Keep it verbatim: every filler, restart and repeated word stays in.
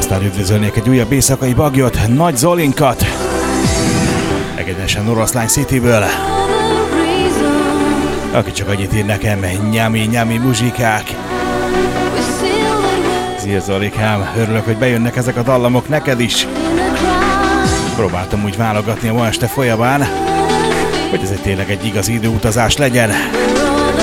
Aztán üdvözölnék egy újabb éjszakai bagyot, Nagy Zolinkat, egyenesen Oroszlány Cityből, aki csak annyit ír nekem, nyami, nyami muzsikák. Szia Zolikám, örülök, hogy bejönnek ezek a dallamok neked is. Próbáltam úgy válogatni a ma este folyamán, hogy ez egy tényleg egy igazi időutazás legyen.